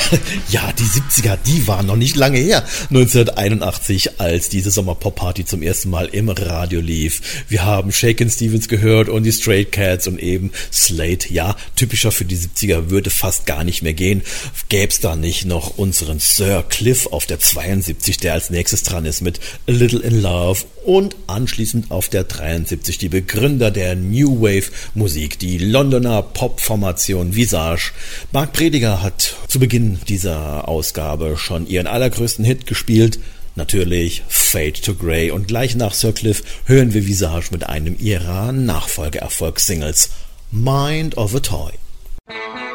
Ja, die 70er, die waren noch nicht lange her. 1981, als diese Sommerpop-Party zum ersten Mal im Radio lief. Wir haben Shakin' Stevens gehört und die Stray Cats und eben Slade. Ja, typischer für die 70er würde fast gar nicht mehr gehen. Gäb's da nicht noch unseren Sir Cliff auf der 72, der als nächstes dran ist mit A Little in Love, und anschließend auf der 73 die Begründer der New Wave Musik, die Londoner Pop-Formation Visage. Mark Prediger hat zu Beginn dieser Ausgabe schon ihren allergrößten Hit gespielt, natürlich Fade to Grey, und gleich nach Sir Cliff hören wir Visage mit einem ihrer Nachfolgeerfolgssingles, Mind of a Toy.